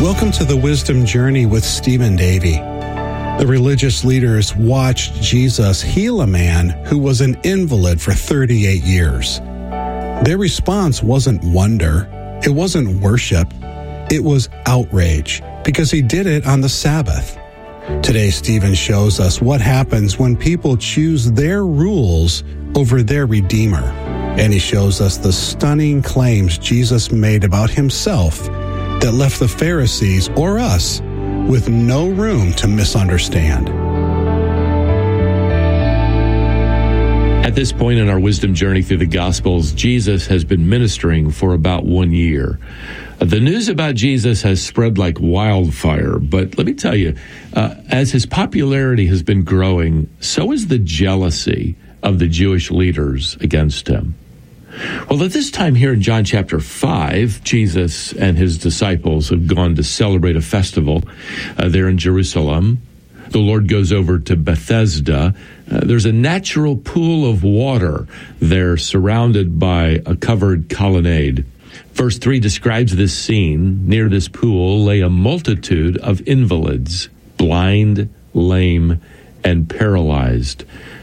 Welcome to the Wisdom Journey with Stephen Davey. The religious leaders watched Jesus heal a man who was an invalid for 38 years. Their response wasn't wonder, it wasn't worship, it was outrage, because he did it on the Sabbath. Today, Stephen shows us what happens when people choose their rules over their Redeemer. And he shows us the stunning claims Jesus made about himself that left the Pharisees, or us, with no room to misunderstand. At this point in our wisdom journey through the Gospels, Jesus has been ministering for about 1 year. The news about Jesus has spread like wildfire, but let me tell you, as his popularity has been growing, so is the jealousy of the Jewish leaders against him. Well, at this time here in John chapter 5, Jesus and his disciples have gone to celebrate a festival there in Jerusalem. The Lord goes over to Bethesda. There's a natural pool of water there surrounded by a covered colonnade. Verse 3 describes this scene. Near this pool lay a multitude of invalids, blind, lame, and paralyzed.